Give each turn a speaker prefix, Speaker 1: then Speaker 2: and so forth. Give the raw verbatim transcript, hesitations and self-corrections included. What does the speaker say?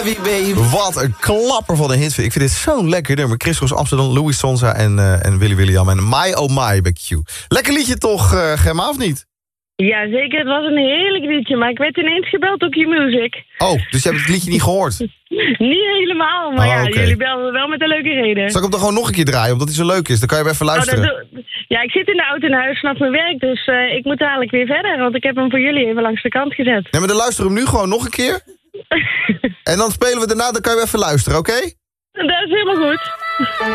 Speaker 1: Wat een klapper van een hit. Ik vind dit zo'n lekker nummer. Chris Cross Amsterdam, Louis Sonza en, uh, en Willy William. En My Oh My bij Q. Lekker liedje toch, uh, Gemma, of niet?
Speaker 2: Ja, zeker. Het was een heerlijk liedje. Maar ik werd ineens gebeld door Q-Music.
Speaker 1: Oh, dus je hebt het liedje niet gehoord?
Speaker 2: Niet helemaal, maar
Speaker 1: oh,
Speaker 2: ja,
Speaker 1: okay.
Speaker 2: jullie belden wel met een leuke reden.
Speaker 1: Zal ik hem dan gewoon nog een keer draaien, omdat hij zo leuk is? Dan kan je hem even luisteren.
Speaker 2: Oh, dat, ja, ik zit in de auto naar huis vanaf mijn werk, dus uh, ik moet dadelijk weer verder. Want ik heb hem voor jullie even langs de kant gezet.
Speaker 1: Nee, maar dan luister hem nu gewoon nog een keer. En dan spelen we daarna, dan kan je even luisteren, oké? Okay?
Speaker 2: Dat is helemaal goed.